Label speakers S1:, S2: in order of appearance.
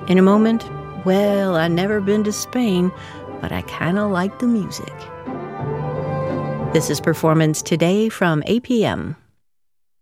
S1: In a moment, well, I never been to Spain, but I kinda like the music. This is Performance Today from APM.